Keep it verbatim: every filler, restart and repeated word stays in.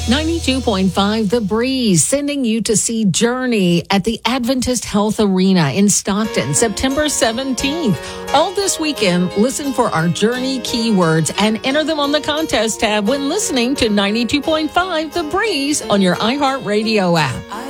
ninety-two point five The Breeze, sending you to see Journey at the Adventist Health Arena in Stockton, September seventeenth. All this weekend, listen for our Journey keywords and enter them on the contest tab when listening to ninety-two point five The Breeze on your iHeartRadio app.